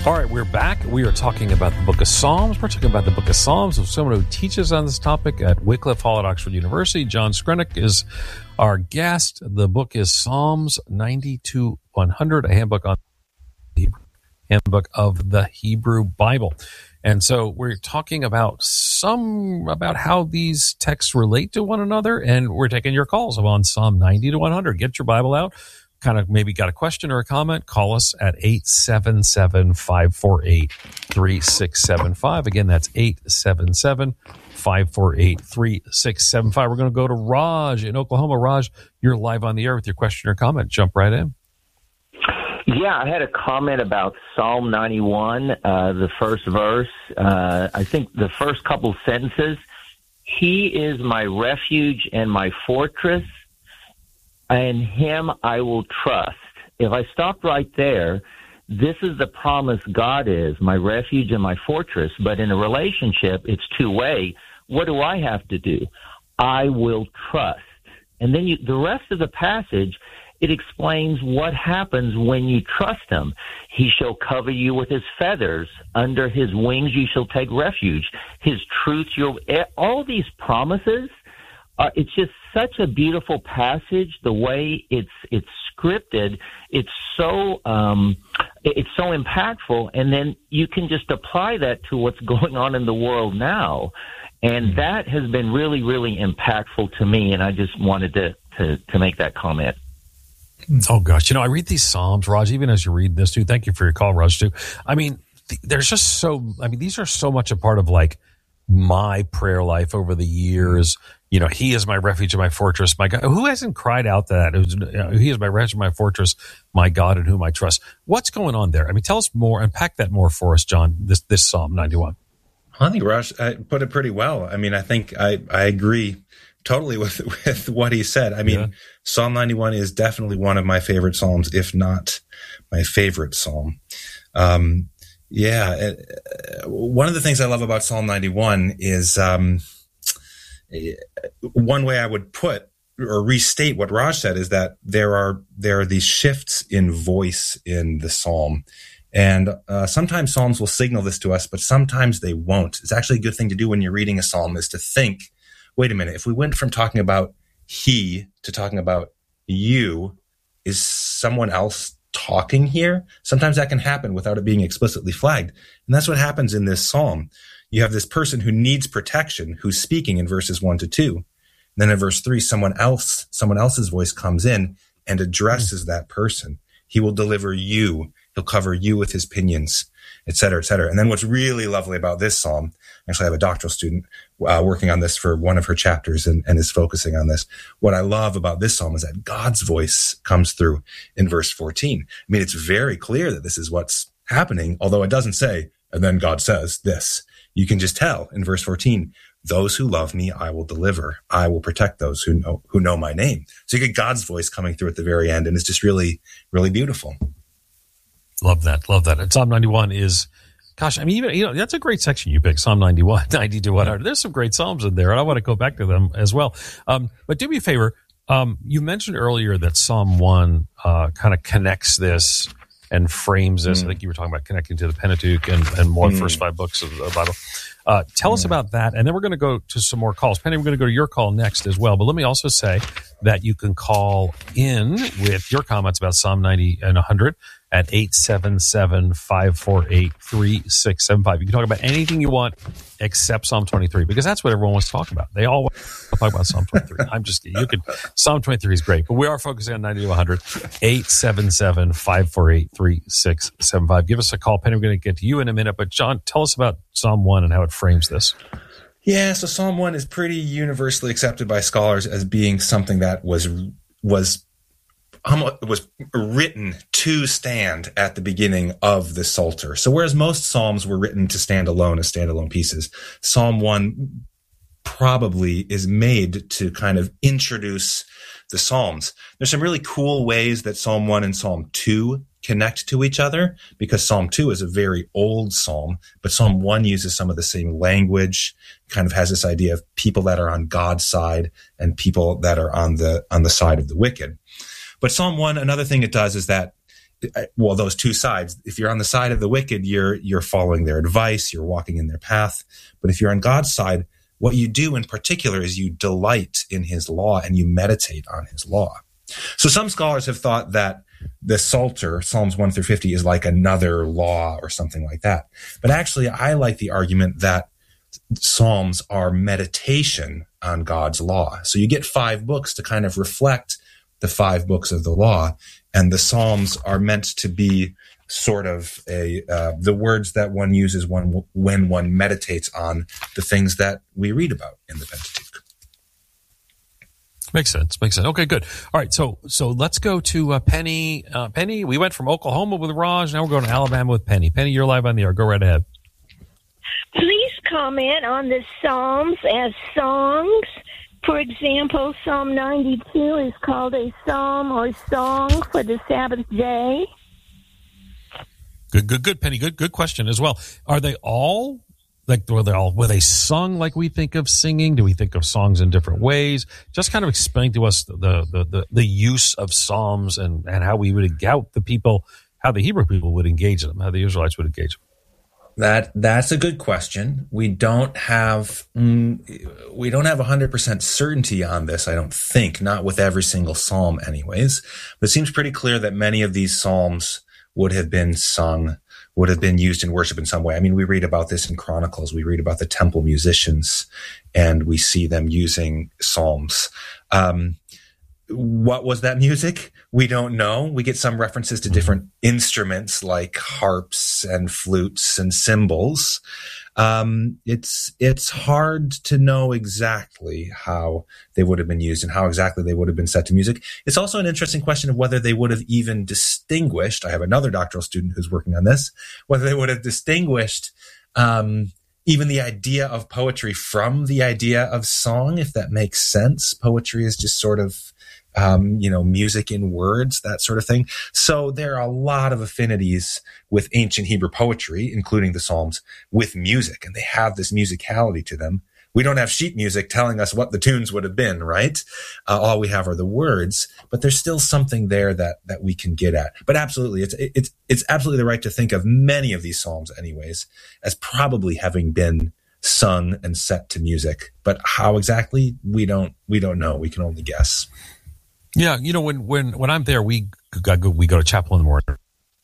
All right, we're back. We are talking about the book of Psalms. We're talking about the book of Psalms with someone who teaches on this topic at Wycliffe Hall at Oxford University. John Skrenek is our guest. The book is Psalms 90 to 100, a handbook of the Hebrew Bible. And so we're talking about how these texts relate to one another, and we're taking your calls on Psalm 90 to 100. Get your Bible out. Kind of maybe got a question or a comment, call us at 877-548-3675. Again, that's 877-548-3675. We're going to go to Raj in Oklahoma. Raj, you're live on the air with your question or comment. Jump right in. Yeah, I had a comment about Psalm 91, the first verse. I think the first couple sentences. He is my refuge and my fortress, and him I will trust. If I stopped right there, this is the promise God is, my refuge and my fortress. But in a relationship, it's two-way. What do I have to do? I will trust. And then the rest of the passage, it explains what happens when you trust him. He shall cover you with his feathers. Under his wings you shall take refuge. His truth, all these promises, it's just such a beautiful passage. The way it's scripted, it's so impactful, and then you can just apply that to what's going on in the world now, and that has been really, really impactful to me. And I just wanted to make that comment. Oh gosh, I read these Psalms, Raj, even as you read this too. Thank you for your call, Raj, too. I mean, these are so much a part of like my prayer life over the years. He is my refuge and my fortress, my God. Who hasn't cried out that? He is my refuge and my fortress, my God in whom I trust. What's going on there? I mean, tell us more, unpack that more for us, John, this Psalm 91. I think Raj put it pretty well. I mean, I think I agree totally with what he said. I mean, yeah. Psalm 91 is definitely one of my favorite Psalms, if not my favorite Psalm. One of the things I love about Psalm 91 is one way I would put or restate what Raj said is that there are these shifts in voice in the Psalm. And sometimes Psalms will signal this to us, but sometimes they won't. It's actually a good thing to do when you're reading a Psalm is to think, wait a minute, if we went from talking about he to talking about you, is someone else talking here? Sometimes that can happen without it being explicitly flagged. And that's what happens in this Psalm. You have this person who needs protection, who's speaking in verses 1 to 2. And then in verse 3, someone else's voice comes in and addresses that person. He will deliver you. He'll cover you with his pinions, et cetera, et cetera. And then what's really lovely about this Psalm, actually I have a doctoral student working on this for one of her chapters and is focusing on this. What I love about this Psalm is that God's voice comes through in verse 14. I mean, it's very clear that this is what's happening, although it doesn't say, and then God says this. You can just tell in verse 14, those who love me, I will deliver. I will protect those who know my name. So you get God's voice coming through at the very end, and it's just really, really beautiful. Love that. And Psalm 91 is, gosh, I mean, even, that's a great section you picked, Psalm 91, 90 to 100. There's some great Psalms in there, and I want to go back to them as well. But do me a favor. You mentioned earlier that Psalm 1 kind of connects this and frames this. I think you were talking about connecting to the Pentateuch and more the first 5 books of the Bible. Tell us about that, and then we're going to go to some more calls. Penny, we're going to go to your call next as well. But let me also say that you can call in with your comments about Psalm 90 and 100 at 877-548-3675. You can talk about anything you want except Psalm 23, because that's what everyone wants to talk about. They all want to talk about Psalm 23. Psalm 23 is great, but we are focusing on 90 to 100. 877-548-3675. Give us a call, Penny. We're going to get to you in a minute, but John, tell us about Psalm 1 and how it frames this. Yeah, so Psalm 1 is pretty universally accepted by scholars as being something that was written to stand at the beginning of the Psalter. So whereas most Psalms were written to stand alone as standalone pieces, Psalm 1 probably is made to kind of introduce the Psalms. There's some really cool ways that Psalm 1 and Psalm 2 connect to each other, because Psalm 2 is a very old psalm, but Psalm 1 uses some of the same language, kind of has this idea of people that are on God's side and people that are on the side of the wicked. But Psalm 1, another thing it does is that well, those two sides. If you're on the side of the wicked, you're following their advice, you're walking in their path. But if you're on God's side, what you do in particular is you delight in his law and you meditate on his law. So some scholars have thought that the Psalter, Psalms 1 through 50, is like another law or something like that. But actually, I like the argument that Psalms are meditation on God's law. So you get 5 books to kind of reflect the 5 books of the law, and the Psalms are meant to be sort of the words that one uses when one meditates on the things that we read about in the Pentateuch. Makes sense. Okay, good. All right, so let's go to Penny. Penny, we went from Oklahoma with Raj. Now we're going to Alabama with Penny. Penny, you're live on the air. Go right ahead. Please comment on the Psalms as songs. For example, Psalm 92 is called a psalm or song for the Sabbath day. Good, Penny. Good question as well. Are they all were they sung like we think of singing? Do we think of songs in different ways? Just kind of explain to us the use of psalms and how we would how the Hebrew people would engage them, how the Israelites would engage them. That's a good question. We don't have 100% certainty on this, I don't think, not with every single psalm anyways. But it seems pretty clear that many of these psalms would have been sung, would have been used in worship in some way. I mean, we read about this in Chronicles. We read about the temple musicians, and we see them using psalms. What was that music? We don't know. We get some references to different instruments like harps and flutes and cymbals. It's hard to know exactly how they would have been used and how exactly they would have been set to music. It's also an interesting question of whether they would have even distinguished. I have another doctoral student who's working on this, whether they would have distinguished, even the idea of poetry from the idea of song, if that makes sense. Poetry is just sort of, music in words, that sort of thing. So there are a lot of affinities with ancient Hebrew poetry, including the Psalms, with music, and they have this musicality to them. We don't have sheet music telling us what the tunes would have been, right? All we have are the words, but there's still something there that we can get at. But absolutely, it's absolutely the right to think of many of these Psalms anyways as probably having been sung and set to music. But how exactly, we don't know. We can only guess. Yeah, when I'm there, we go to chapel in the morning,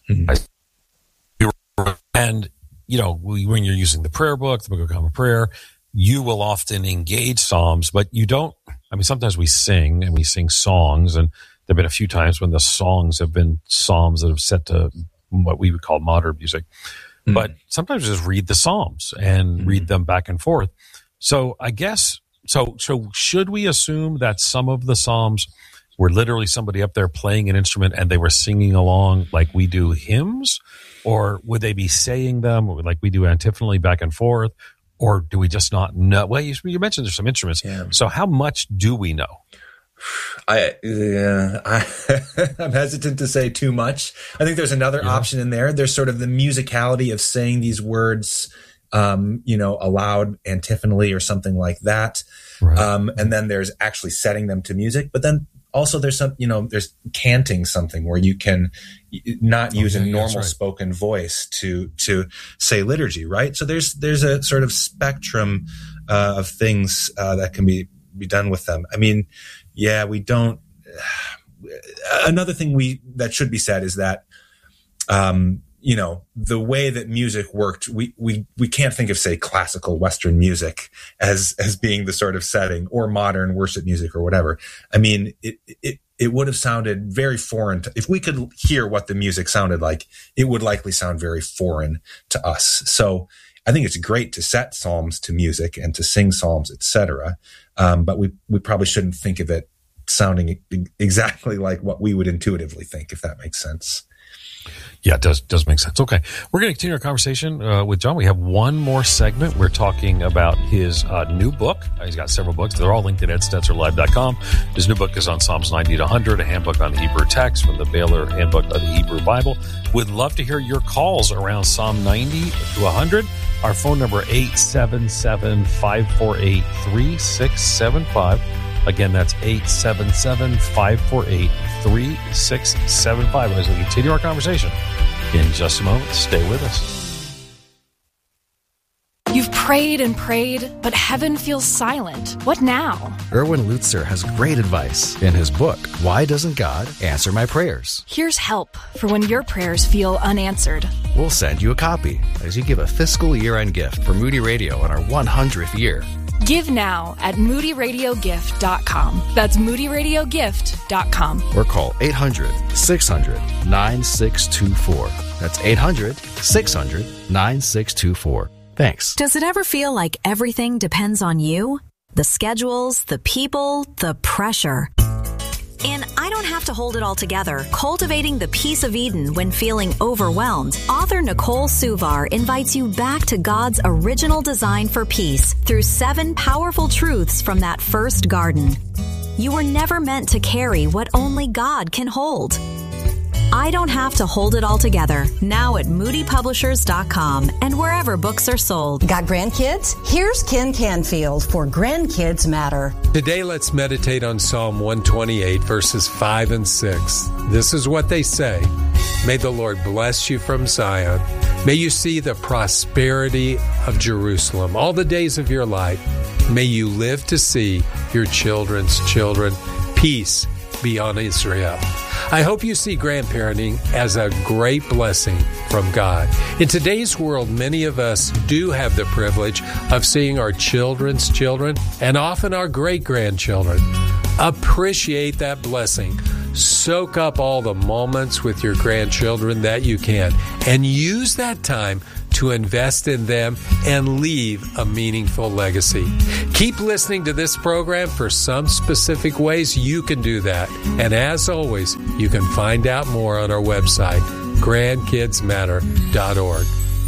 and when you're using the prayer book, the Book of Common Prayer, you will often engage psalms, but you don't. I mean, sometimes we sing songs, and there've been a few times when the songs have been psalms that have set to what we would call modern music. Mm-hmm. But sometimes just read the psalms and read them back and forth. So I guess so. Should we assume that some of the psalms were literally somebody up there playing an instrument and they were singing along like we do hymns? Or would they be saying them like we do antiphonally back and forth? Or do we just not know? Well, you mentioned there's some instruments. Yeah. So how much do we know? I'm hesitant to say too much. I think there's another option in there. There's sort of the musicality of saying these words, aloud antiphonally or something like that. Right. And then there's actually setting them to music. But then also there's there's canting something where you can not use a normal spoken voice to say liturgy, right? So there's a sort of spectrum of things that can be done with them. I mean, yeah, we don't. Another thing that should be said is that the way that music worked, we can't think of, say, classical Western music as being the sort of setting, or modern worship music or whatever. I mean, it would have sounded very foreign if we could hear what the music sounded like. It would likely sound very foreign to us. So I think it's great to set psalms to music and to sing psalms, etc. But we probably shouldn't think of it sounding exactly like what we would intuitively think, if that makes sense. Yeah, it does make sense. Okay. We're going to continue our conversation with John. We have one more segment. We're talking about his new book. He's got several books. They're all linked at edstetzerlive.com. His new book is on Psalms 90 to 100, a handbook on the Hebrew text from the Baylor Handbook of the Hebrew Bible. We'd love to hear your calls around Psalm 90 to 100. Our phone number, 877-548-3675. Again, that's 877-548-3675. 888-866-3675. As we continue our conversation in just a moment, stay with us. You've prayed and prayed, but heaven feels silent. What now? Erwin Lutzer has great advice in his book, Why Doesn't God Answer My Prayers? Here's help for when your prayers feel unanswered. We'll send you a copy as you give a fiscal year-end gift for Moody Radio on our 100th year. Give now at moodyradiogift.com. That's moodyradiogift.com. Or call 800-600-9624. That's 800-600-9624. Thanks. Does it ever feel like everything depends on you? The schedules, the people, the pressure. In I Don't Have to Hold It All Together, Cultivating the Peace of Eden When Feeling Overwhelmed, author Nicole Suvar invites you back to God's original design for peace through 7 powerful truths from that first garden. You were never meant to carry what only God can hold. I Don't Have to Hold It All Together, now at moodypublishers.com and wherever books are sold. Got grandkids? Here's Ken Canfield for Grandkids Matter. Today, let's meditate on Psalm 128, verses 5 and 6. This is what they say. May the Lord bless you from Zion. May you see the prosperity of Jerusalem all the days of your life. May you live to see your children's children. Peace be on Israel. I hope you see grandparenting as a great blessing from God. In today's world, many of us do have the privilege of seeing our children's children and often our great-grandchildren. Appreciate that blessing. Soak up all the moments with your grandchildren that you can and use that time to invest in them and leave a meaningful legacy. Keep listening to this program for some specific ways you can do that. And as always, you can find out more on our website, grandkidsmatter.org.